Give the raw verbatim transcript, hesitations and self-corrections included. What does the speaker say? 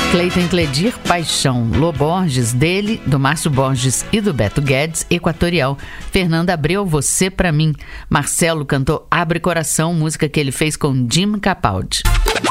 Cleiton Cledir, Paixão. Lô Borges, dele, do Márcio Borges e do Beto Guedes, Equatorial. Fernanda Abreu, Você Pra Mim. Marcelo cantou Abre Coração, música que ele fez com Jim Capaldi.